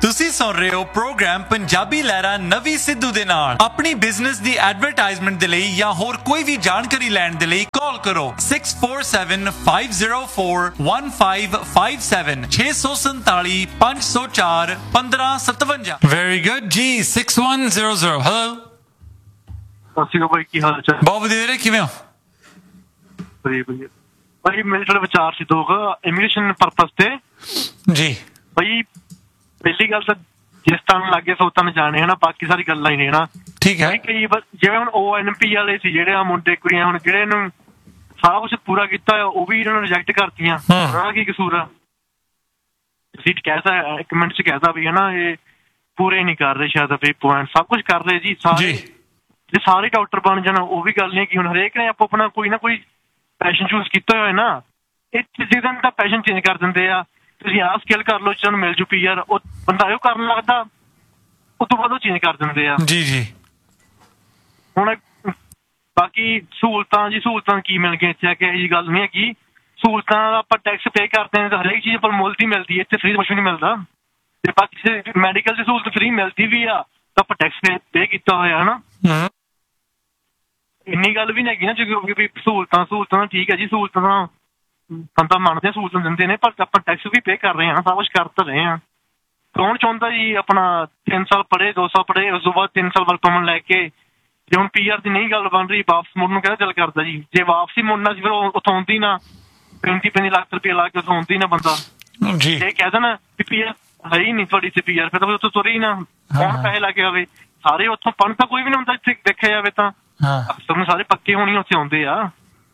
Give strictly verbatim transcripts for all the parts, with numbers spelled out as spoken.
ਤੁਸੀਂ ਸੁਣ ਰਹੇ ਹੋ ਪ੍ਰੋਗਰਾਮ ਪੰਜਾਬੀ ਲਹਿਰਾਂ ਨਵੀਂ ਸਿੱਧੂ ਦੇ ਨਾਲ। ਆਪਣੀ ਬਿਜ਼ਨਸ ਦੀ ਐਡਵਰਟਾਈਜ਼ਮੈਂਟ ਦੇ ਲਈ ਜਾਂ ਹੋਰ ਕੋਈ ਵੀ ਜਾਣਕਾਰੀ ਲੈਣ ਦੇ ਲਈ ਕਾਲ ਕਰੋ six four seven five zero four one five five seven ਛੇ ਸੌ ਸੰਤਾਲੀ ਪੰਜ ਸੌ ਚਾਰ ਪੰਦਰਾਂ ਸਤਵੰਜਾ। ਵੈਰੀ ਗੁੱਡ ਜੀ। six one zero zero hello. ਸਤਿ ਸ਼੍ਰੀ ਅਕਾਲ ਭਾਈ, ਕੀ ਹਾਲ ਚਾਲ? ਬਹੁਤ ਵਧੀਆ ਵੀਰੇ, ਕਿਵੇਂ ਹੋ? ਵਧੀਆ ਵਧੀਆ ਭਾਈ। ਮੇਰੇ ਥੋੜੇ ਵਿਚਾਰ ਸੀ ਦੋ ਇਮੀਗ੍ਰੇਸ਼ਨ ਪਰਪਸ ਤੇ ਜੀ। ਭਾਈ ਪਹਿਲੀ ਗੱਲ ਤਾਂ ਜਿਸ ਤਰ੍ਹਾਂ ਲੱਗੇ ਸੋ ਤਾਂ ਜਾਣੇ ਹਨਾ, ਬਾਕੀ ਸਾਰੀ ਗੱਲਾਂ ਹੀ ਨੇ ਹਨਾ। ਠੀਕ ਹੈ। ਕਈ ਜਿਵੇਂ ਹੁਣ ਓ ਐਨ ਪੀ ਵਾਲੇ ਸੀ ਜਿਹੜੇ ਆ ਮੁੰਡੇ ਕੁੜੀਆਂ, ਹੁਣ ਜਿਹੜੇ ਇਹਨੂੰ ਸਾਰਾ ਕੁਛ ਪੂਰਾ ਕੀਤਾ ਉਹ ਵੀ ਇਹਨਾਂ ਨੂੰ ਰਿਜੈਕਟ ਕਰਤੀਆਂ। ਉਹਨਾਂ ਦਾ ਕੀ ਕਸੂਰ ਆ? ਤੁਸੀਂ ਕਹਿਤਾ ਇੱਕ ਮਿੰਟ ਚ ਕਹਿਤਾ ਵੀ ਹਨਾ ਇਹ ਪੂਰੇ ਨਹੀਂ ਕਰ ਰਹੇ, ਸ਼ਾਇਦ ਵੀ ਪੁਆਇੰਟ ਸਭ ਕੁਛ ਕਰ ਰਹੇ ਜੀ ਸਾਰੇ। ਜੇ ਸਾਰੇ ਡਾਕਟਰ ਬਣ ਜਾਣ ਉਹ ਵੀ ਗੱਲ ਨਹੀਂ ਕਿ ਹੁਣ ਹਰੇਕ ਨੇ ਆਪੋ ਆਪਣਾ ਕੋਈ ਨਾ ਕੋਈ ਪੈਸ਼ਨ ਚੂਜ਼ ਕੀਤਾ ਹੋਇਆ ਨਾ। ਇਹ ਦਿਨ ਤਾਂ ਪੈਸ਼ਨ ਚੇਂਜ ਕਰ ਦਿੰਦੇ ਆ। ਤੁਸੀਂ ਆਹ ਸਕਿੱਲ ਕਰ ਲਓ, ਚਲੋ ਮਿਲ ਜੂ ਪੀ ਯਾਰ, ਉਹ ਬੰਦਾ ਉਹ ਕਰਨ ਲੱਗਦਾ ਉਸ ਤੋਂ ਬਾਅਦ ਉਹ ਚੇਂਜ ਕਰ ਦਿੰਦੇ ਆ। ਜੀ ਜੀ। ਹੁਣ ਬਾਕੀ ਸਹੂਲਤਾਂ ਜੀ, ਸਹੂਲਤਾਂ ਕੀ ਮਿਲ ਗਈਆਂ ਇੱਥੇ ਆ ਕੇ? ਇਹੋ ਜਿਹੀ ਗੱਲ ਨਹੀਂ ਹੈਗੀ। ਸਹੂਲਤਾਂ ਆਪਾਂ ਟੈਕਸ ਪੇ ਕਰਦੇ ਹਾਂ ਤਾਂ ਹਰੇਕ ਚੀਜ਼ ਪਰ ਮੁੱਲ ਦੀ ਮਿਲਦੀ ਹੈ, ਇੱਥੇ ਫ੍ਰੀ ਕੁਛ ਨਹੀਂ ਮਿਲਦਾ। ਤੇ ਬਾਕੀ ਮੈਡੀਕਲ ਦੀ ਸਹੂਲਤ ਫ੍ਰੀ ਮਿਲਦੀ ਵੀ ਆ ਤਾਂ ਆਪਾਂ ਟੈਕਸ ਪੇ ਪੇ ਕੀਤਾ ਹੋਇਆ ਹਨਾ। ਇੰਨੀ ਗੱਲ ਵੀ ਨਹੀਂ ਹੈਗੀ ਨਾ ਵੀ ਸਹੂਲਤਾਂ ਸਹੂਲਤਾਂ ਠੀਕ ਹੈ ਜੀ, ਸਹੂਲਤਾਂ ਤਾਂ ਬੰਦਾ ਮੰਨਦੇ ਸਹੂਲਤਾਂ ਦਿੰਦੇ ਨੇ, ਪਰ ਆਪਾਂ ਟੈਕਸ ਵੀ ਪੇ ਕਰ ਰਹੇ ਹਾਂ, ਸਭ ਕੁਛ ਕਰ ਤਾਂ ਰਹੇ ਹਾਂ। ਕੌਣ ਚਾਹੁੰਦਾ ਜੀ ਆਪਣਾ ਤਿੰਨ ਸਾਲ ਪੜ੍ਹੇ ਦੋ ਸਾਲ ਪੜ੍ਹੇ ਉਸ ਤੋਂ ਬਾਅਦ ਤਿੰਨ ਸਾਲ ਵਰਕ ਪਰਮਿਟ ਲੈ ਕੇ, ਜੇ ਹੁਣ ਪੀ ਆਰ ਦੀ ਨਹੀਂ ਗੱਲ ਬਣ ਰਹੀ ਵਾਪਸ ਮੁੜਨ ਨੂੰ ਕਹਿੰਦਾ ਦਿਲ ਕਰਦਾ ਜੀ। ਜੇ ਵਾਪਸੀ ਮੁੜਨਾ ਸੀ ਫਿਰ ਉੱਥੋਂ ਆਉਂਦੀ ਨਾ ਪੈਂਤੀ ਪੈਂਤੀ ਲੱਖ ਰੁਪਇਆ ਲਾ ਕੇ ਉੱਥੋਂ ਆਉਂਦੀ ਨਾ ਬੰਦਾ। ਜੇ ਕਹਿ ਦੇਣਾ ਵੀ ਪੀ ਆਰ ਹੈ ਹੀ ਨਹੀਂ ਤੁਹਾਡੀ ਤੇ ਪੀ ਆਰ, ਫਿਰ ਤਾਂ ਉੱਥੋਂ ਤੁਰੇ ਹੀ ਨਾ। ਕੌਣ ਪੈਸੇ ਲਾ ਕੇ ਆਵੇ? ਸਾਰੇ ਉੱਥੋਂ ਪੜ੍ਹਨ ਤਾਂ ਕੋਈ ਵੀ ਨਹੀਂ ਹੁੰਦਾ ਇੱਥੇ ਦੇਖਿਆ ਜਾਵੇ ਤਾਂ। ਅਫਸਰ ਨੂੰ ਸਾਰੇ ਪੱਕੇ ਹੋਣੀ ਉੱਥੇ ਆਉਂਦੇ ਆ।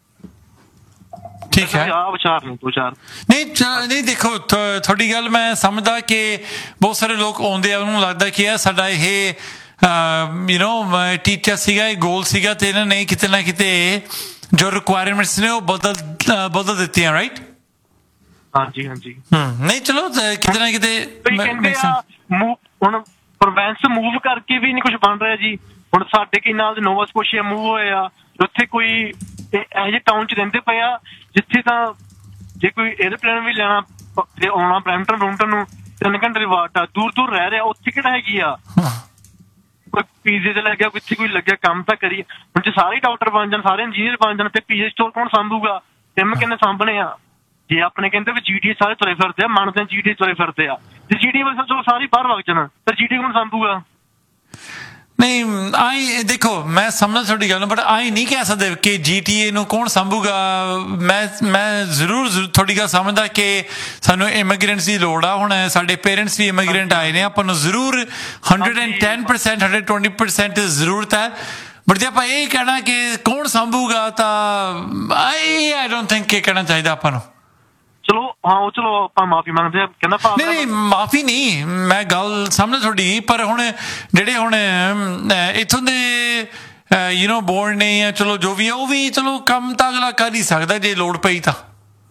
ਠੀਕ ਹੈ। ਆ ਵਿਚਾਰ ਨਹੀਂ ਵਿਚਾਰ ਨਹੀਂ ਨਹੀਂ ਦੇਖੋ ਤੁਹਾਡੀ ਗੱਲ ਮੈਂ ਸਮਝਦਾ ਕਿ ਬਹੁਤ ਸਾਰੇ ਲੋਕ ਆਉਂਦੇ ਆ, ਉਹਨੂੰ ਲੱਗਦਾ ਕਿ ਇਹ ਸਾਡਾ ਇਹ ਯੂ ਨੋ ਟੀਚਰ ਸੀਗਾ, ਇਹ ਗੋਲ ਸੀਗਾ, ਤੇ ਇਹਨਾਂ ਨੇ ਕਿਤੇ ਨਾ ਕਿਤੇ ਜੋ ਰਿਕੁਆਇਰਮੈਂਟਸ ਨੇ ਉਹ ਬਦਲ ਬਦਲ ਦਿੱਤੀਆਂ। ਰਾਈਟ। ਹਾਂਜੀ ਹਾਂਜੀ। ਨਹੀਂ ਚਲੋ ਕਿਤੇ ਨਾ ਕਿਤੇ ਕਹਿੰਦੇ ਆ ਹੁਣ ਪ੍ਰੋਵਿੰਸ ਮੂਵ ਕਰਕੇ ਵੀ ਨਹੀਂ ਕੁਛ ਬਣ ਰਿਹਾ ਜੀ। ਹੁਣ ਸਾਡੇ ਕੀ ਨਾਲ ਨੋਵਾ ਸਕੋਸ਼ੀਆ ਮੂਵ ਹੋਏ ਆ, ਉੱਥੇ ਕੋਈ ਇਹੋ ਜਿਹੇ ਟਾਊਨ ਚ ਰਹਿੰਦੇ ਪਏ ਆ ਜਿੱਥੇ ਤਾਂ ਜੇ ਕੋਈ ਏਅਰਪਲੇਨ ਵੀ ਲੈਣਾ ਤੇ ਆਉਣਾ ਬਰੈਂਪਟਨ ਬਰੂਮਟਨ ਨੂੰ ਤਿੰਨ ਘੰਟੇ ਦੀ ਵਾਟ ਆ, ਦੂਰ ਦੂਰ ਰਹਿ ਰਿਹਾ, ਉੱਥੇ ਕਿਹੜਾ ਹੈਗੀ ਆ? ਕੋਈ ਪੀਜ਼ੇ ਤੇ ਲੱਗਿਆ, ਕਿੱਥੇ ਕੋਈ ਲੱਗਿਆ, ਕੰਮ ਤਾਂ ਕਰੀਏ। ਹੁਣ ਜੇ ਸਾਰੇ ਡਾਕਟਰ ਬਣ ਜਾਣ, ਸਾਰੇ ਇੰਜੀਨੀਅਰ ਬਣ ਜਾਣ ਤੇ ਪੀਜ਼ੇ ਸਟੋਰ ਕੌਣ ਸਾਂਭੂਗਾ? ਟਿਮ ਕਿੰਨੇ ਸਾਂਭਣੇ ਆ? ਜੇ ਆਪਣੇ ਕਹਿੰਦੇ ਵੀ ਜੀ ਡੀ ਸਾਰੇ ਤੁਰੇ ਫਿਰਦੇ ਆ, ਮੰਨਦੇ ਜੀ ਡੀ ਤੁਰੇ ਫਿਰਦੇ ਆ, ਜੇ ਜੀ ਡੀ ਵੱਲ ਚਲੋ ਸਾਰੇ ਬਾਹਰ ਵਗ ਜਾਣ ਤਾਂ ਜੀ ਡੀ ਕੌਣ ਸਾਂਭੂਗਾ? ਨਹੀਂ ਆਈ ਦੇਖੋ ਮੈਂ ਸਮਝਦਾ ਤੁਹਾਡੀ ਗੱਲ ਨੂੰ, ਬਟ ਆਈ ਨਹੀਂ ਕਹਿ ਸਕਦੇ ਕਿ ਜੀ ਟੀ ਏ ਨੂੰ ਕੌਣ ਸਾਂਭੂਗਾ। ਮੈਂ ਮੈਂ ਜ਼ਰੂਰ ਤੁਹਾਡੀ ਗੱਲ ਸਮਝਦਾ ਕਿ ਸਾਨੂੰ ਇਮੀਗ੍ਰੈਂਟਸ ਦੀ ਲੋੜ ਆ। ਹੁਣ ਸਾਡੇ ਪੇਰੈਂਟਸ ਵੀ ਇਮੀਗ੍ਰੈਂਟ ਆਏ ਨੇ, ਆਪਾਂ ਨੂੰ ਜ਼ਰੂਰ hundred and ten percent hundred twenty percent ਜ਼ਰੂਰਤ ਹੈ। ਬਟ ਜੇ ਆਪਾਂ ਇਹ ਕਹਿਣਾ ਕਿ ਕੌਣ ਸਾਂਭੂਗਾ ਤਾਂ ਆਈ ਆਈ ਡੋਂਟ ਥਿੰਕ ਕਿ ਕਹਿਣਾ ਚਾਹੀਦਾ ਆਪਾਂ ਨੂੰ। ਚਲੋ ਹਾਂ ਉਹ ਚਲੋ ਆਪਾਂ ਮਾਫੀ ਮੰਗਦੇ ਆ। ਕਹਿੰਦਾ ਨਹੀਂ ਨਹੀਂ ਮਾਫੀ ਨਹੀਂ, ਮੈਂ ਗੱਲ ਸਮਝ ਤੁਹਾਡੀ, ਪਰ ਹੁਣ ਜਿਹੜੇ ਹੁਣ ਇੱਥੋਂ ਦੇ ਯੂ ਨੋ ਬੋਰਨ ਨੇ ਜਾਂ ਚਲੋ ਜੋ ਵੀ ਆ, ਉਹ ਵੀ ਚਲੋ ਕੰਮ ਤਾਂ ਅਗਲਾ ਕਰ ਹੀ ਸਕਦਾ ਜੇ ਲੋੜ ਪਈ ਤਾਂ।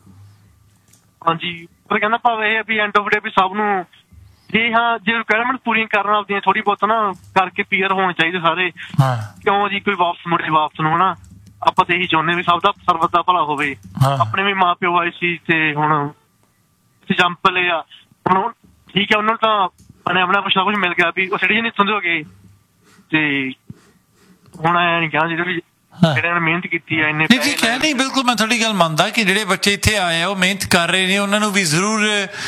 ਹਾਂਜੀ ਪਰ ਕਹਿੰਦਾ ਭਾਵੇਂ ਇਹ ਵੀ ਐਂਡ ਆਫ ਡੇ ਵੀ ਸਭ ਨੂੰ ਜੇ ਹਾਂ ਜੇ ਰਿਕੁਆਇਰਮੈਂਟ ਪੂਰੀਆਂ ਕਰਨ ਆਪਦੀਆਂ ਥੋੜੀ ਬਹੁਤ ਨਾ ਕਰਕੇ ਪੀਅਰ ਹੋਣੇ ਚਾਹੀਦੇ ਸਾਰੇ। ਕਿਉਂ ਜੀ ਕੋਈ ਵਾਪਸ ਮੁੜੇ ਵਾਪਸ ਨੂੰ ਹਨਾ, ਆਪਾਂ ਤਾਂ ਇਹੀ ਚਾਹੁੰਦੇ ਵੀ ਸਭ ਦਾ ਸਰਬਤ ਦਾ ਭਲਾ ਹੋਵੇ। ਆਪਣੇ ਵੀ ਮਾਂ ਪਿਓ ਆਏ ਸੀ ਤੇ ਹੁਣ ਐਗਜ਼ਾਮਪਲ ਇਹ ਆ, ਹੁਣ ਠੀਕ ਹੈ ਉਹਨਾਂ ਨੂੰ ਤਾਂ ਆਪਣੇ ਆਪਣਾ ਕੁਛ ਨਾ ਕੁਛ ਮਿਲ ਗਿਆ ਵੀ ਉਹ ਸਿਟੀਜ਼ਨ ਇੱਥੋਂ ਦੇ ਹੋ ਗਏ। ਤੇ ਹੁਣ ਐ ਨੀ ਕਿਹਾ ਜਿਹੜੇ ਵੀ ਜਿਹੜੇ ਨੇ ਮਿਹਨਤ ਕੀਤੀ ਹੈ ਇੰਨੇ ਠੀਕ ਹੈ। ਨਹੀਂ ਬਿਲਕੁਲ ਮੈਂ ਤੁਹਾਡੀ ਗੱਲ ਮੰਨਦਾ ਕਿ ਜਿਹੜੇ ਬੱਚੇ ਇੱਥੇ ਆਏ ਆ ਉਹ ਮਿਹਨਤ ਕਰ ਰਹੇ ਨੇ, ਉਹਨਾਂ ਨੂੰ ਵੀ ਜ਼ਰੂਰ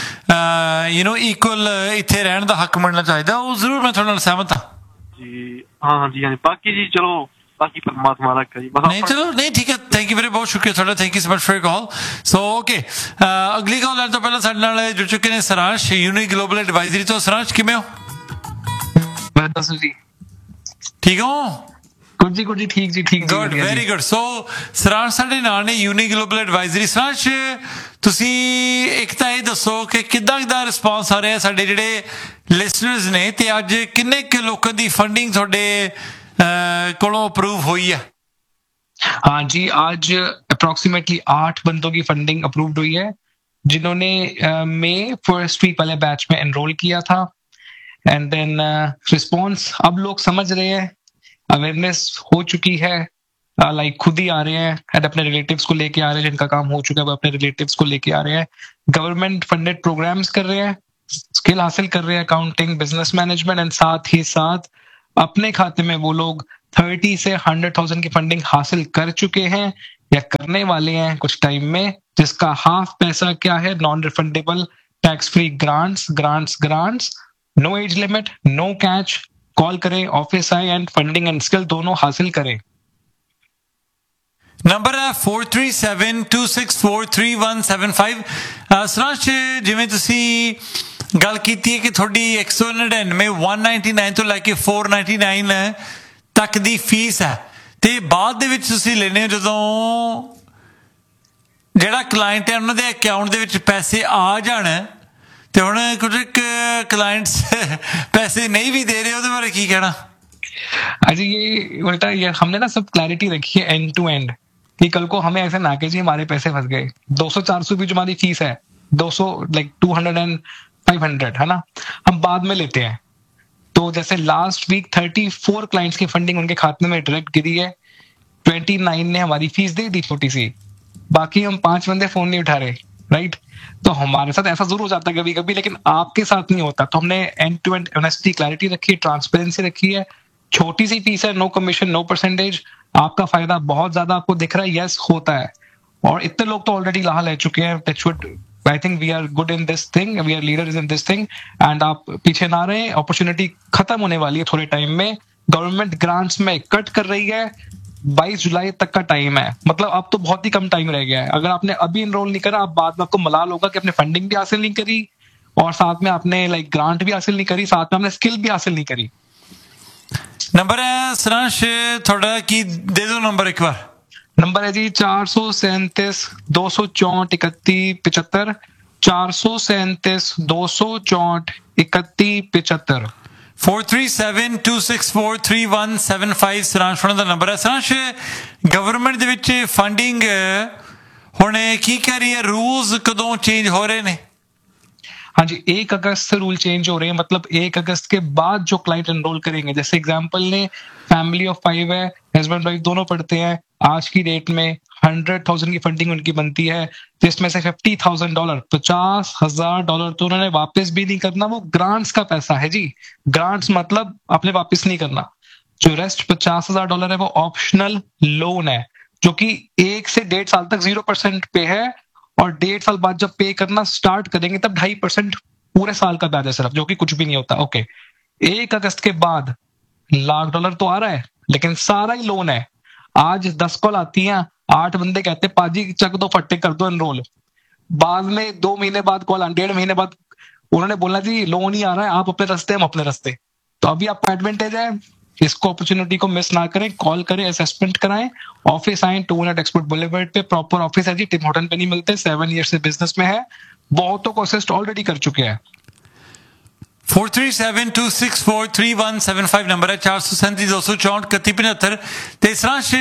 ਯੂ ਨੋ ਇਕੁਅਲ ਇੱਥੇ ਰਹਿਣ ਦਾ ਹੱਕ ਮਿਲਣਾ ਚਾਹੀਦਾ। ਉਹ ਜ਼ਰੂਰ ਮੈਂ ਤੁਹਾਡੇ ਨਾਲ ਸਹਿਮਤ ਹਾਂ ਜੀ। ਹਾਂ ਹਾਂਜੀ ਹਾਂਜੀ। ਬਾਕੀ ਜੀ ਚਲੋ ਬਾਕੀ ਪਰਮਾਤਮਾ ਰੱਖਾ ਜੀ। ਨਹੀਂ ਚਲੋ ਨਹੀਂ ਠੀਕ ਹੈ। ਥੈਂਕ ਯੂ ਵੀਰੇ, ਬਹੁਤ ਸ਼ੁਕਰੀਆ ਤੁਹਾਡਾ। Thank you so much for your call. So okay ਅਗਲੀ ਕਾਲ ਲੈਣ ਤੋਂ ਪਹਿਲਾਂ ਸਾਡੇ ਨਾਲ ਜੁੜ ਚੁੱਕੇ ਨੇ ਸਰਾਂਸ਼ ਯੂਨੀਕ ਗਲੋਬਲ ਐਡਵਾਈਜ਼ਰੀ ਤੋਂ। ਸਰਾਂਸ਼ ਕਿਵੇਂ ਹੋ? ਮੈਂ ਦੱਸੋ ਜੀ ਠੀਕ ਹੋ? ਗੁੱਡ ਜੀ ਗੁੱਡ ਜੀ ਠੀਕ ਜੀ ਠੀਕ। Good very good. ਸੋ ਸਰਾਂਸ਼ ਸਾਡੇ ਨਾਲ ਨੇ ਯੂਨੀਕ ਗਲੋਬਲ ਐਡਵਾਈਜ਼ਰੀ। ਸਰਾਂਸ਼ ਤੁਸੀਂ ਇੱਕ ਤਾਂ ਇਹ ਦੱਸੋ ਕਿ ਕਿੱਦਾਂ ਦਾ ਰਿਸਪੌਂਸ ਆ ਰਿਹਾ ਸਾਡੇ ਜਿਹੜੇ ਲਿਸਨਰਸ ਨੇ, ਤੇ ਅੱਜ ਕਿੰਨੇ ਕੁ ਲੋਕਾਂ ਦੀ ਫੰਡਿੰਗ ਤੁਹਾਡੇ ਕੋਲੋਂ अप्रूव हुई है? हाँ जी, आज अप्रोक्सीमेटली आठ बंदों की फंडिंग अप्रूव्ड हुई है जिन्होंने मई फर्स्ट वीक वाले बैच में एनरोल किया था। एंड देन रिस्पॉन्स अब लोग समझ रहे हैं, अवेयरनेस हो चुकी है, लाइक uh, खुद ही आ रहे हैं एंड अपने रिलेटिव्स को लेके आ रहे हैं, जिनका काम हो चुका है वो अपने रिलेटिव्स को लेके आ रहे हैं। गवर्नमेंट फंडेड प्रोग्राम्स कर रहे हैं, स्किल हासिल कर रहे हैं अकाउंटिंग, बिजनेस मैनेजमेंट, एंड साथ ही साथ अपने खाते में वो लोग थर्टी से हंड्रेड थाउजेंड की फंडिंग हासिल कर चुके हैं या करने वाले हैं कुछ टाइम में, जिसका हाफ पैसा क्या है, non refundable tax free grants grants grants, no age limit, no catch. Call करें, ऑफिस आए एंड फंडिंग एंड स्किल दोनों हासिल करें। ਨੰਬਰ ਹੈ four three seven two six four three one seven five। ਸਰਾਂਸ਼, ਜਿਵੇਂ ਤੁਸੀਂ ਗੱਲ ਕੀਤੀ ਹੈ ਕਿ ਤੁਹਾਡੀ ਇੱਕ ਸੌ ਨੜਿਨਵੇਂ one ninety-nine ਤੋਂ ਲੈ ਕੇ four ninety-nine ਤੱਕ ਦੀ ਫੀਸ ਹੈ, ਤੇ ਬਾਅਦ ਦੇ ਵਿੱਚ ਤੁਸੀਂ ਲੈਣੇ ਹੋ ਜਦੋਂ ਜਿਹੜਾ ਕਲਾਇੰਟ ਹੈ ਉਹਨਾਂ ਦੇ ਅਕਾਊਂਟ ਦੇ ਵਿੱਚ ਪੈਸੇ ਆ ਜਾਣ, ਤੇ ਹੁਣ ਕੁਝ ਕਲਾਇੰਟਸ ਪੈਸੇ ਨਹੀਂ ਵੀ ਦੇ ਰਹੇ, ਉਹਦੇ ਬਾਰੇ ਕੀ ਕਹਿਣਾ? अजी ये उल्टा, ये हमने ना सब क्लैरिटी रखी है एंड टू एंड, कि कल को हमें ऐसे ना कि जी हमारे पैसे फंस गए, दो सौ चार सौ भी जो हमारी फीस है, दो सौ like two hundred and five hundred है ना, हम बाद में लेते हैं। तो जैसे last week thirty four clients की फंडिंग उनके खाते में डायरेक्ट गिरी है, ट्वेंटी नाइन ने हमारी फीस दे दी छोटी सी, बाकी हम पांच बंदे फोन नहीं उठा रहे, राइट। तो हमारे साथ ऐसा जरूर हो जाता है कभी कभी, लेकिन आपके साथ नहीं होता। तो हमने and to and honesty, clarity रखी है, ट्रांसपेरेंसी रखी है। छोटी सी फीस है, नो कमीशन, नो परसेंटेज, आपका फायदा बहुत ज्यादा आपको दिख रहा है, यस होता है। और इतने लोग तो ऑलरेडी लाहा ले चुके हैं, touchwood, I think we are good in this thing, we are leaders in this thing, and आप पीछे ना रहे। अपॉर्चुनिटी खत्म होने वाली है थोड़े टाइम में, गवर्नमेंट ग्रांट्स में कट कर रही है, बाईस जुलाई तक का टाइम है, मतलब अब तो बहुत ही कम टाइम रह गया है। अगर आपने अभी इनरोल नहीं करा, आप बाद में आपको मलाल होगा कि आपने फंडिंग भी हासिल नहीं करी और साथ में आपने लाइक ग्रांट भी हासिल नहीं करी, साथ में आपने स्किल भी हासिल नहीं करी। नंबर है सरांश थोड़ा की दे दो नंबर एक बार। नंबर है जी चार सौ सैंतीस दो सौ चौंठ इकतीस पिछहत्तर, चार सौ सैंतीस दो सौ चौंठ इकतीस पिछहत्तर। four three seven two six four three one seven five ਸਰਾਂਸ਼ ਉਹਨਾਂ ਦਾ ਨੰਬਰ ਹੈ। ਸਰਾਂਸ਼, ਗਵਰਨਮੈਂਟ ਦੇ ਵਿੱਚ ਫੰਡਿੰਗ ਹੁਣ ਕੀ ਕਹਿ ਰਹੀ ਹੈ, ਰੂਲਸ कदों चेंज हो रहे ने? हाँ जी, एक अगस्त से रूल चेंज हो रहे हैं, मतलब एक अगस्त के बाद जो क्लाइंट एनरोल करेंगे, जैसे एग्जांपल ने फैमिली ऑफ फाइव है, हस्बैंड वाइफ दोनों पढ़ते हैं, आज की डेट में हंड्रेड थाउजेंड की फंडिंग उनकी बनती है, जिसमें से फिफ्टी थाउजेंड डॉलर पचास हजार डॉलर तो उन्होंने वापस भी नहीं करना, वो ग्रांट्स का पैसा है जी। ग्रांट्स मतलब आपने वापस नहीं करना। जो रेस्ट पचास हजार डॉलर है वो ऑप्शनल लोन है, जो कि एक से डेढ़ साल तक जीरो परसेंट पे है, और डेढ़ साल बाद जब पे करना स्टार्ट करेंगे तब ढाई परसेंट पूरे साल का ब्याज है सिर्फ, जो कि कुछ भी नहीं होता। ओके, एक अगस्त के बाद लाख डॉलर तो आ रहा है, लेकिन सारा ही लोन है। आज दस कॉल आती हैं, आठ बंदे कहते हैं पाजी चक दो, फट्टे कर दो एनरोल। बाद में दो महीने बाद कॉल, डेढ़ महीने बाद उन्होंने बोला जी लोन ही आ रहा है, आप अपने रास्ते, हम अपने रास्ते। तो अभी आपका एडवांटेज है, इसको अपॉर्चुनिटी को मिस ना करें, कॉल करें, असेसमेंट कराएं, ऑफिस आए, टू नेट एक्सपोर्ट बुलेवर्ड पे, प्रॉपर ऑफिस है जी, टिम हॉर्टन पे नहीं मिलते, सेवन ईयर से बिजनेस में है, बहुतों को असिस्ट ऑलरेडी कर चुके हैं। four three seven two six four three one seven five number है, चार सौ सैंतीस दो सौ चौंठ इकतीस पचहत्तर। ਤੇ ਸਰਾਂਸ਼,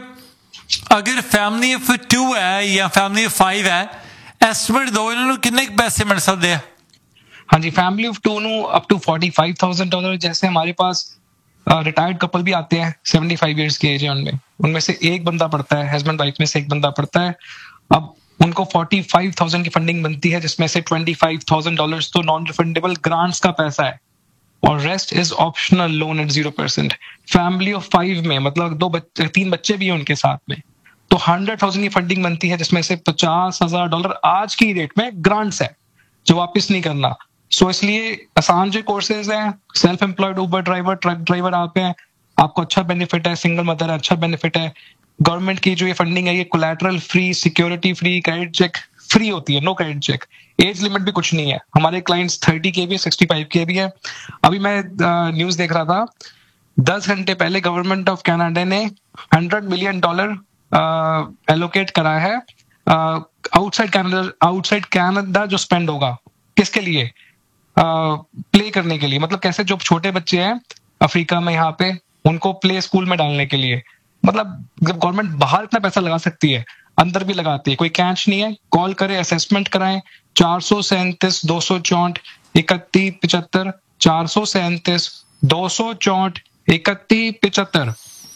अगर फैमिली ऑफ टू है या फैमिली ऑफ फाइव है, एस्टिमेट दो ਇਹਨਾਂ ਨੂੰ ਕਿੰਨੇ पैसे मिल सकते हैं? हाँ जी, family of to know up to forty five thousand dollar. जैसे हमारे पास रिटायर्ड कपल भी आते हैं, सेवेंटी फाइव ईयर्स की एज है उनमें, उनमें से एक बंदा पढ़ता है, हस्बैंड वाइफ में से एक बंदा पढ़ता है। अब उनको फोर्टी फाइव थाउजेंड की फंडिंग बनती है, जिसमें से ट्वेंटी फाइव थाउजेंड डॉलर्स तो नॉन रिफंडेबल ग्रांट्स का पैसा है, और rest is optional loan eight zero percent. Family of five में मतलब दो बच्चे, तीन बच्चे भी हैं उनके साथ में, तो हंड्रेड थाउजेंड की फंडिंग बनती है, जिसमें से पचास हजार डॉलर आज की डेट में ग्रांट्स है जो वापस नहीं करना। सो so, इसलिए आसान जो कोर्सेज हैं, सेल्फ एम्प्लॉयड उबर ड्राइवर, ट्रक ड्राइवर आप हैं, आपको अच्छा बेनिफिट है, सिंगल मदर है, अच्छा बेनिफिट है। गवर्नमेंट की जो ये फंडिंग है, ये collateral free, security free, credit check free होती है, no credit check, age limit भी कुछ नहीं है। हमारे क्लाइंट्स थर्टी के भी, सिक्सटी फाइव के भी है। अभी मैं न्यूज देख रहा था, दस घंटे पहले गवर्नमेंट ऑफ कनाडा ने हंड्रेड मिलियन डॉलर एलोकेट करा है आउटसाइड कनाडा, आउटसाइड कनाडा जो स्पेंड होगा किसके लिए, प्ले uh, करने के लिए, मतलब कैसे जो छोटे बच्चे हैं अफ्रीका में यहाँ पे, उनको प्ले स्कूल में डालने के लिए। मतलब जब गवर्नमेंट बाहर इतना पैसा लगा सकती है, अंदर भी लगाती है, कोई कैच नहीं है। कॉल करें, असेसमेंट कराएं, चार सौ सैंतीस दो सौ चौंठ इकतीस पिछहत्तर, चार सौ सैंतीस दो सौ चौंठ इकतीस पिछहत्तर।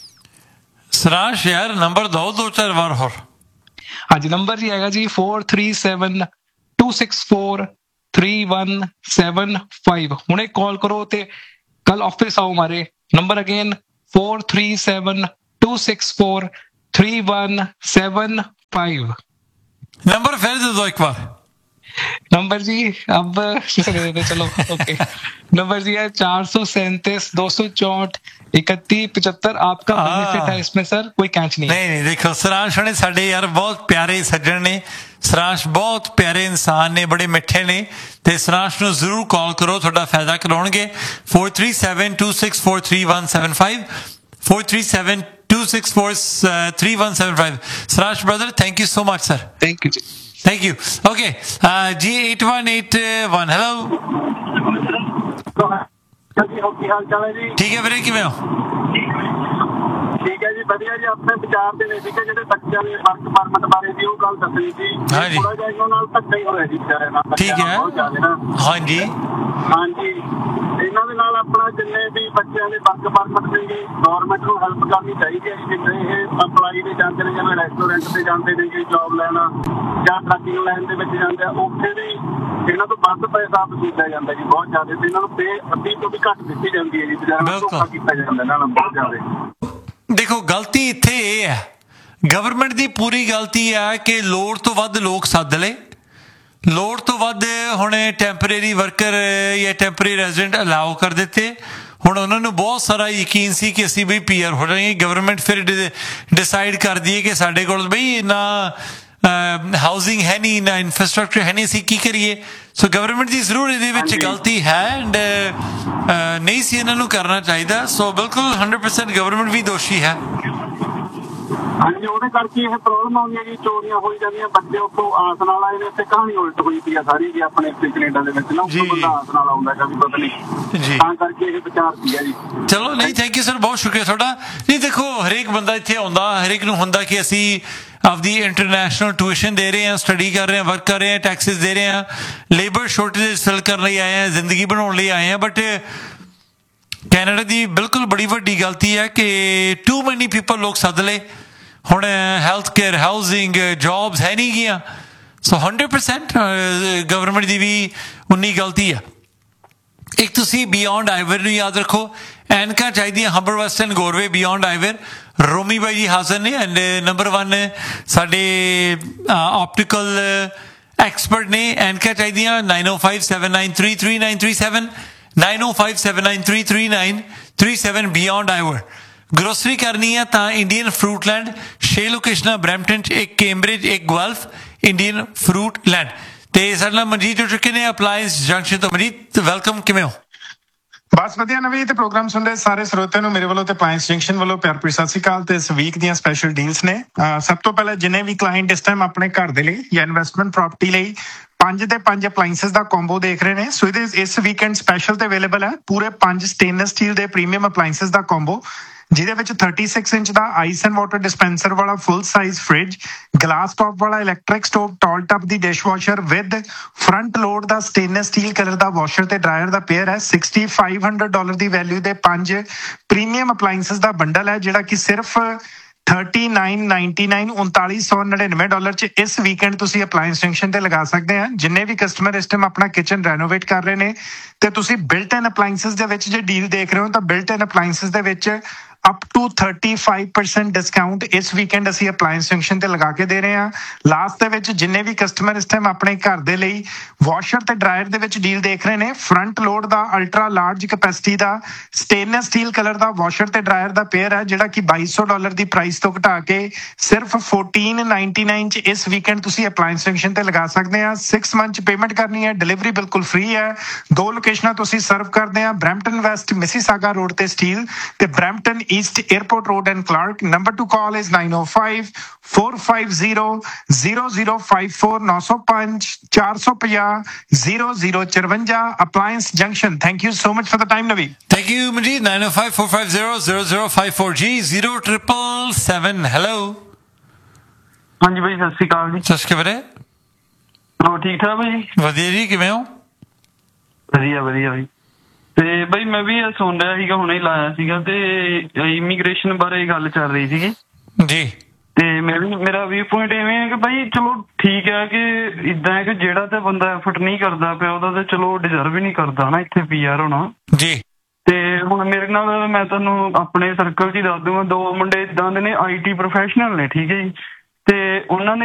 सरांश यार नंबर दो दो चार बार और। हाँ जी, नंबर जी आएगा जी four three seven to six four three one seven five। ਹੁਣੇ ਕਾਲ ਕਰੋ ਤੇ ਕੱਲ ਆਫਿਸ ਆਓ ਹਮਾਰੇ। Number again four three seven two six four three one seven five। Number फिर दे दो एक बार। नंबर जी अब चलो ओके। नंबर जी है चार सौ सैंतीस दो सौ चौंठ इकतीस पचहत्तर। आपका बेनिफिट है इसमें सर, कोई कैच नहीं। नहीं नहीं देखो सरांश ने साडे यार बहुत प्यारे सज्जन ने, सरांश बहुत प्यारे इंसान ने, बड़े मिठे ने, ते सरांश ਨੂੰ ਜ਼ਰੂਰ ਕਾਲ ਕਰੋ, ਤੁਹਾਡਾ ਫਾਇਦਾ ਕਰਾਉਣਗੇ। four three seven two six four three one seven five four three seven two six four three one seven five। Saransh brother thank you so much sir. Thank you ji. Thank you. Okay. Uh, G eight one eight one. Hello. ठीक है ਵੀਰੇ, ਕਿਵੇਂ ਹੋ? ਠੀਕ ਹੈ ਜੀ, ਵਧੀਆ ਜੀ। ਆਪਣੇ ਵਿਚਾਰ ਦੇ ਨੇ ਸੀਗੇ ਜਿਹੜੇ ਬੱਚਿਆਂ ਦੇ ਵਰਕ ਪਰਮਿਟ ਬਾਰੇ ਵੀ ਉਹ ਗੱਲ ਦੱਸਣੀ ਸੀ। ਹਾਂਜੀ। ਥੋੜਾ ਜਿਹਾ ਇਹਨਾਂ ਨਾਲ ਧੱਕਾ ਹੀ ਹੋਇਆ ਜੀ ਵਿਚਾਰਿਆਂ ਨਾਲ। ਠੀਕ ਹੈ। ਹਾਂਜੀ ਹਾਂਜੀ, ਇਹਨਾਂ ਦੇ ਨਾਲ ਆਪਣਾ ਜਿੰਨੇ ਵੀ ਬੱਚਿਆਂ ਦੇ ਵਰਕ ਪਰਮਿਟ ਨੇ ਜੀ, ਗਵਰਨਮੈਂਟ ਨੂੰ ਹੈਲਪ ਕਰਨੀ ਚਾਹੀਦੀ ਹੈ ਜੀ। ਜਿੱਦਾਂ ਇਹ ਅਪਲਾਈ ਦੇ ਜਾਂਦੇ ਨੇ, ਜਿਵੇਂ ਰੈਸਟੋਰੈਂਟ ਤੇ ਜਾਂਦੇ ਨੇ ਜੀ ਜੋਬ ਲੈਣਾ, ਜਾਂ ਟਰੱਕਿੰਗ ਲਾਈਨ ਦੇ ਵਿੱਚ ਜਾਂਦੇ ਆ, ਉੱਥੇ ਵੀ ਇਹਨਾਂ ਤੋਂ ਵੱਧ ਪੈਸਾ ਵਸੂਲਿਆ ਜਾਂਦਾ ਜੀ ਬਹੁਤ ਜ਼ਿਆਦਾ, ਤੇ ਇਹਨਾਂ ਨੂੰ ਪੇ ਅੱਧੀ ਤੋਂ ਵੀ ਘੱਟ ਦਿੱਤੀ ਜਾਂਦੀ ਹੈ ਜੀ। ਵਿਚਾਰਿਆਂ ਨੂੰ ਧੋਖਾ ਕੀਤਾ ਜਾਂਦਾ ਇਹਨਾਂ ਨਾਲ ਬਹੁਤ ਜ਼ਿਆਦਾ। ਦੇਖੋ ਗਲਤੀ ਇੱਥੇ ਇਹ ਹੈ, ਗਵਰਨਮੈਂਟ ਦੀ ਪੂਰੀ ਗਲਤੀ ਹੈ ਕਿ ਲੋੜ ਤੋਂ ਵੱਧ ਲੋਕ ਸੱਦ ਲਏ, ਲੋੜ ਤੋਂ ਵੱਧ ਹੁਣ ਟੈਂਪਰੇਰੀ ਵਰਕਰ ਜਾਂ ਟੈਂਪਰੇਰੀ ਰੈਜ਼ੀਡੈਂਟ ਅਲਾਓ ਕਰ ਦਿੱਤੇ। ਹੁਣ ਉਹਨਾਂ ਨੂੰ ਬਹੁਤ ਸਾਰਾ ਯਕੀਨ ਸੀ ਕਿ ਅਸੀਂ ਬਈ ਪੀ ਆਰ ਹੋ ਜਾਵਾਂਗੇ। ਗਵਰਨਮੈਂਟ ਫਿਰ ਡਿਸਾਈਡ ਕਰਦੀ ਹੈ ਕਿ ਸਾਡੇ ਕੋਲ ਬਈ ਇੰਨਾ ਹਾਊਸਿੰਗ ਹੈ ਨਹੀਂ, ਇੰਨਾ ਇਨਫਰਾਸਟਰਕਚਰ ਹੈ ਨਹੀਂ, ਅਸੀਂ ਕੀ ਕਰੀਏ। ਸੋ ਗਵਰਨਮੈਂਟ ਦੀ ਜ਼ਰੂਰ ਇਹਦੇ ਵਿੱਚ ਗਲਤੀ ਹੈ, ਐਂਡ ਨਹੀਂ ਸੀ ਇਹਨਾਂ ਨੂੰ ਕਰਨਾ ਚਾਹੀਦਾ। ਸੋ ਬਿਲਕੁਲ ਹੰਡਰਡ ਪਰਸੈਂਟ ਗਵਰਨਮੈਂਟ ਵੀ ਦੋਸ਼ੀ ਹੈ। ਹਾਂਜੀ, ਉਹਦੇ ਕਰਕੇ ਇਹ ਪ੍ਰੋਬਲਮ ਆਉਂਦੀ ਹੈ ਜੀ, ਚੋਰੀਆਂ ਹੋਈ ਜਾਂਦੀਆਂ, ਬੱਚੇ ਉੱਥੋਂ ਆਸ ਨਾਲ ਆਏ ਨੇ ਤੇ ਕਹਾਣੀ ਉਲਟ ਹੋਈ ਪਈ ਆ ਸਾਰੀ ਜੀ ਆਪਣੇ ਇੱਥੇ ਕੈਨੇਡਾ ਦੇ ਵਿੱਚ ਨਾ। ਉੱਥੋਂ ਬੰਦਾ ਆਸ ਨਾਲ ਆਉਂਦਾ ਕभी ਪਤਾ ਨਹੀਂ, ਤਾਂ ਕਰਕੇ ਇਹ ਵਿਚਾਰ ਸੀਗਾ ਜੀ। ਚਲੋ ਨਹੀਂ, ਥੈਂਕ ਯੂ ਸਰ, ਬਹੁਤ ਸ਼ੁਕਰੀਆ ਤੁਹਾਡਾ। ਨਹੀਂ ਦੇਖੋ ਹਰੇਕ ਬੰਦਾ ਇੱਥੇ ਆਉਂਦਾ, ਹਰੇਕ ਨੂੰ ਹੁੰਦਾ ਕਿ ਅਸੀਂ ਆਪਦੀ ਇੰਟਰਨੈਸ਼ਨਲ ਟਿਊਸ਼ਨ ਦੇ ਰਹੇ ਹਾਂ, ਸਟੱਡੀ ਕਰ ਰਹੇ ਹਾਂ, ਵਰਕ ਕਰ ਰਹੇ ਹਾਂ, ਟੈਕਸਿਸ ਦੇ ਰਹੇ ਹਾਂ, ਲੇਬਰ ਸ਼ੋਰਟੇਜ ਫਿਲ ਕਰਨ ਲਈ ਆਏ ਹਾਂ, ਜ਼ਿੰਦਗੀ ਬਣਾਉਣ ਲਈ ਆਏ ਹਾਂ। ਬਟ ਕੈਨੇਡਾ ਦੀ ਬਿਲਕੁਲ ਬੜੀ ਵੱਡੀ ਗਲਤੀ ਹੈ ਕਿ ਟੂ ਮੈਨੀ ਪੀਪਲ ਲੋਕ ਸੱਦ ਲਏ। ਹੁਣ ਹੈਲਥ ਕੇਅਰ, ਹਾਊਸਿੰਗ, ਜੋਬਸ ਹੈ ਨਹੀਂ ਗੀਆਂ। ਸੋ ਹੰਡਰਡ ਪਰਸੈਂਟ ਗਵਰਨਮੈਂਟ ਦੀ ਵੀ ਉਨੀ ਗਲਤੀ ਆ। ਇੱਕ ਤੁਸੀਂ ਬਿਯੋਂਡ ਆਈਵਰ ਨੂੰ ਯਾਦ ਰੱਖੋ, ਐਨਕਾਂ ਚਾਹੀਦੀਆਂ ਹੰਬਰ ਵੈਸਟਰਨ ਗੋਰਵੇ ਬਿਯੋਂਡ ਆਈਵਰ। ਰੋਮੀ ਬਾਈ ਜੀ ਹਾਜ਼ਰ ਨੇ, ਐਂਡ ਨੰਬਰ ਵਨ ਸਾਡੇ ਆਪਟੀਕਲ ਐਕਸਪਰਟ ਨੇ। ਐਨਕਾਂ ਚਾਹੀਦੀਆਂ ਨਾਈਨ ਓ five seven nine three three nine three seven nine ਓ five seven nine three three nine three seven beyond ਆਈਵਰ। Grocery ਕਰਨੀ ਹੈ ਤਾਂ ਇੰਡੀਅਨ ਫਰੂਟ ਲੈਂਡ, ਛੇ ਲੋਕੇਸ਼ਨਾਂ ਬਰੈਂਪਟਨ 'ਚ, ਇੱਕ ਕੈਂਬਰਿਜ, ਇੱਕ ਗੁਆਲਫ, ਇੰਡੀਅਨ ਫਰੂਟ ਲੈਂਡ। ਤੇ ਸਾਡੇ ਨਾਲ ਮਨਜੀਤ ਜੋ ਚੁੱਕੇ ਨੇ ਅਪਲਾਇੰਸ ਜੰਕਸ਼ਨ ਤੋਂ। ਮਨਜੀਤ ਵੈਲਕਮ, ਕਿਵੇਂ ਹੋ? ਬਸ ਵਧੀਆ ਨਵੀਂ। ਤੇ ਪ੍ਰੋਗਰਾਮ ਸੁਣਦੇ ਸਾਰੇ ਸਰੋਤਿਆਂ ਨੂੰ ਮੇਰੇ ਵੱਲੋਂ ਤੇ ਅਪਲਾਇੰਸ ਜੰਕਸ਼ਨ ਵੱਲੋਂ ਪਿਆਰ ਭਰੀ ਸਤਿ ਸ਼੍ਰੀ ਅਕਾਲ। ਤੇ ਇਸ ਵੀਕ ਦੀਆਂ ਸਪੈਸ਼ਲ ਡੀਲਸ ਨੇ। ਸਭ ਤੋਂ ਪਹਿਲਾਂ ਜਿੰਨੇ ਵੀ ਕਲਾਇੰਟ ਇਸ ਟਾਈਮ ਆਪਣੇ ਘਰ ਦੇ ਲਈ ਜਾਂ ਇਨਵੈਸਟਮੈਂਟ ਪ੍ਰਾਪਰਟੀ ਲਈ ਪੰਜ ਤੇ ਪੰਜ ਅਪਲਾਇੰਸਸ ਦਾ ਕੰਬੋ ਦੇਖ ਰਹੇ ਨੇ, ਸੋ ਇਹਦੇ ਇਸ ਵੀਕਐਂਡ ਸਪੈਸ਼ਲ ਤੇ ਅਵੇਲੇਬਲ ਹੈ ਪੂਰੇ ਪੰਜ ਸਟੇਨਲੈਸ ਸਟੀਲ ਦੇ ਪ੍ਰੀਮੀਅਮ ਅਪਲਾਇੰਸਸ ਦਾ ਕੰਬੋ, ਜਿਹਦੇ ਵਿੱਚ thirty-six inch the ice and water dispenser ਵਾਲਾ full size fridge, glass top ਵਾਲਾ ਇਲੈਕਟ੍ਰਿਕ ਸਟੋਵ, ਟਾਲ ਟੱਪ ਦੀ dishwasher with front load the stainless steel colour the washer ਤੇ ਡਰਾਇਰ ਦਾ ਪੇਅਰ ਹੈ। ਸਿਕਸਟੀ ਫਾਈਵ ਹੰਡਰਡ ਡਾਲਰ ਦੀ value ਦੇ ਪੰਜ premium ਅਪਲਾਇੰਸਸ ਦਾ bundle ਹੈ, ਜਿਹੜਾ ਕਿ ਸਿਰਫ thirty-nine ninety-nine ਉਨਤਾਲੀ ਸੌ ਨੜਿਨਵੇਂ ਡਾਲਰ 'ਚ ਇਸ ਵੀਕਐਂਡ ਤੁਸੀਂ ਅਪਲਾਇੰਸ ਜੰਕਸ਼ਨ ਤੇ ਲਗਾ ਸਕਦੇ ਆ। ਜਿੰਨੇ ਵੀ ਕਸਟਮਰ ਇਸ ਟਾਈਮ ਆਪਣਾ ਕਿਚਨ ਰੈਨੋਵੇਟ ਕਰ ਰਹੇ ਨੇ ਤੇ ਤੁਸੀਂ ਬਿਲਟ ਇਨ ਅਪਲਾਇੰਸਸ ਦੇ ਵਿੱਚ ਜੇ ਡੀਲ ਦੇਖ ਰਹੇ ਹੋ ਤਾਂ ਬਿਲਟ ਇਨ ਅਪਲਾਇੰਸਸ ਦੇ ਵਿੱਚ up to thirty-five percent discount ਇਸ ਵੀਕਐਂਡ ਅਸੀਂ ਅਪਲਾਇੰਸ ਜੰਕਸ਼ਨ ਤੇ ਲਗਾ ਕੇ ਦੇ ਰਹੇ ਹਾਂ। ਲਾਸਟ ਦੇ ਵਿੱਚ ਜਿੰਨੇ ਵੀ ਕਸਟਮਰ ਇਸ ਟਾਈਮ ਆਪਣੇ ਘਰ ਦੇ ਲਈ ਵਾਸ਼ਰ ਤੇ ਡਰਾਇਰ ਦੇ ਵਿੱਚ ਡੀਲ ਦੇਖ ਰਹੇ ਨੇ, ਫਰੰਟ ਲੋਡ ਦਾ ਅਲਟਰਾ ਲਾਰਜ ਕੈਪੈਸਿਟੀ ਦਾ ਸਟੇਨਲੈਸ ਸਟੀਲ ਕਲਰ ਦਾ ਵਾਸ਼ਰ ਤੇ ਡਰਾਇਰ ਦਾ ਪੇਅਰ ਹੈ, ਜਿਹੜਾ ਕਿ ਬਾਈ ਸੌ ਡਾਲਰ ਦੀ ਪ੍ਰਾਈਸ ਤੋਂ ਘਟਾ ਕੇ ਸਿਰਫ fourteen ninety-nine 'ਚ ਇਸ ਵੀਕਐਂਡ ਤੁਸੀਂ ਅਪਲਾਇੰਸ ਜੰਕਸ਼ਨ ਤੇ ਲਗਾ ਸਕਦੇ ਆ। ਸਿਕਸ ਮੰਥ 'ਚ ਪੇਮੈਂਟ ਕਰਨੀ ਹੈ, ਡਿਲੀਵਰੀ ਬਿਲਕੁਲ ਫ੍ਰੀ ਹੈ। ਦੋ ਲੋਕੇਸ਼ਨਾਂ ਤੁਸੀਂ ਸਰਵ ਕਰਦੇ ਆ, ਬਰੈਂਪਟਨ ਵੈਸਟ ਮਿਸੀਸਾਗਾ ਰੋਡ ਤੇ ਸਟੀਲ ਤੇ Brampton East Airport Road and Clark. Number to call is nine oh five four five zero zero zero five four nine oh five four five zero zero zero four five Appliance Junction. Thank you so much for the time, Navi. Thank you, Manjeet. nine oh five four five zero zero zero five four G zero triple seven. Hello. ਹਾਂਜੀ ਭਾਈ, ਸਤਿ ਸ਼੍ਰੀ ਅਕਾਲ ਜੀ। ਸਤਿ ਸ਼੍ਰੀ ਅਕਾਲ। ਹੋ ਠੀਕ ਠਾਕ ਭਾਈ? ਵਧੀਆ ਜੀ, ਕਿਵੇਂ ਹੋ? ਵਧੀਆ ਵਧੀਆ ਭਾਈ। ਤੇ ਬਈ ਮੈਂ ਵੀ ਇਹ ਸੁਣ ਰਿਹਾ ਸੀਗਾ, ਹੁਣੇ ਹੀ ਲਾਇਆ ਸੀਗਾ, ਤੇ ਇਮੀਗ੍ਰੇਸ਼ਨ ਬਾਰੇ ਗੱਲ ਚੱਲ ਰਹੀ ਸੀਗੀ ਜੀ। ਤੇ ਮੈਂ ਵੀ ਮੇਰਾ ਵੀ ਪੁਆਇੰਟ ਐਵੇਂ ਹੈ ਕਿ ਭਾਈ ਚਲੋ ਠੀਕ ਹੈ ਕਿ ਇਦਾਂ ਹੈ ਕਿ ਜਿਹੜਾ ਤੇ ਬੰਦਾ ਐਫਰਟ ਨਹੀਂ ਕਰਦਾ ਪਿਆ ਉਹਦਾ ਤੇ ਚਲੋ ਡਿਜ਼ਰਵ ਹੀ ਨਹੀਂ ਕਰਦਾ ਨਾ ਇੱਥੇ ਪੀ ਆਰ ਹੋਣਾ ਜੀ। ਤੇ ਹੁਣ ਮੇਰੇ ਨਾਲ ਮੈਂ ਤੁਹਾਨੂੰ ਆਪਣੇ ਸਰਕਲ 'ਚ ਹੀ ਦੱਸ ਦੂੰਗਾ, ਦੋ ਮੁੰਡੇ ਇਦਾਂ ਦੇ ਨੇ ਆਈ ਟੀ ਪ੍ਰੋਫੈਸ਼ਨਲ ਨੇ, ਠੀਕ ਹੈ ਜੀ, ਤੇ ਉਹਨਾਂ ਨੇ